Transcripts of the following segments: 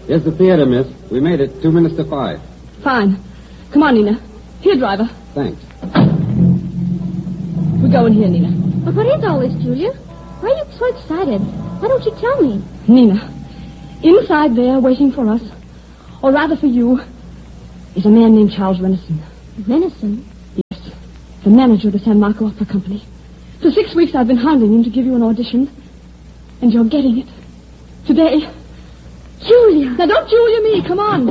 Here's the theater, miss. We made it 2 minutes to 5. Fine. Come on, Nina. Here, driver. Thanks. We're going here, Nina. But what is all this, Julia? Why are you so excited? Why don't you tell me? Nina, inside there, waiting for us, or rather for you, is a man named Charles Renison. Venison? Yes, the manager of the San Marco Opera Company. For 6 weeks I've been hounding him to give you an audition, and you're getting it. Today. Julia! Now don't Julia me, come on.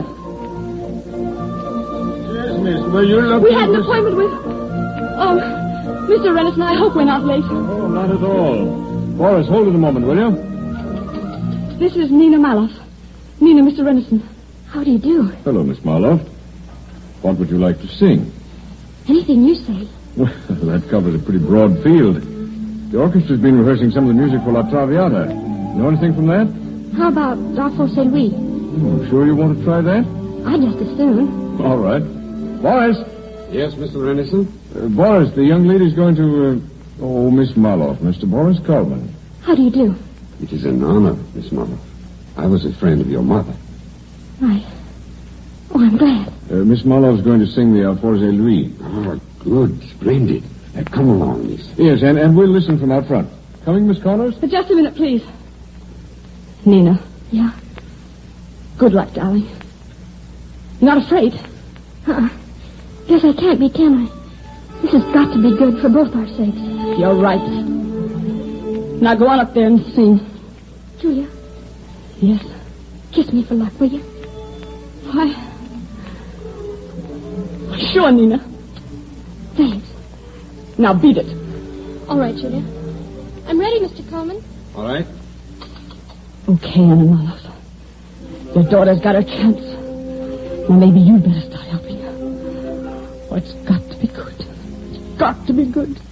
Yes, miss, were you looking... We had an appointment with... Oh, Mr. Renison, I hope we're not late. Oh, not at all. Boris, hold it a moment, will you? This is Nina Maloff. Nina, Mr. Renison. How do you do? Hello, Miss Marlowe. What would you like to sing? Anything you say. Well, that covers a pretty broad field. The orchestra's been rehearsing some of the music for La Traviata. Know anything from that? How about Darfo Saint Louis? Oh, sure you want to try that? I'd just as soon. All right. Boris! Yes, Mr. Renison? Boris, the young lady's going to... Oh, Miss Marlowe, Mr. Boris Coleman. How do you do? It is an honor, Miss Marlowe. I was a friend of your mother. Right. Oh, I'm glad. Miss Marlowe's going to sing the Alforge Louis. Oh, good. Splendid. Come along, miss. Yes, and we'll listen from out front. Coming, Miss Connors? Just a minute, please. Nina. Yeah? Good luck, darling. You're not afraid? Guess I can't be, can I? This has got to be good for both our sakes. You're right. Now go on up there and sing. Julia? Yes? Kiss me for luck, will you? Why? Sure, Nina. Thanks. Now beat it. All right, Julia. I'm ready, Mr. Coleman. All right. Okay, Anna Maloff. Your daughter's got her chance. Now maybe you'd better start helping her. Oh, it's got to be good. It's got to be good.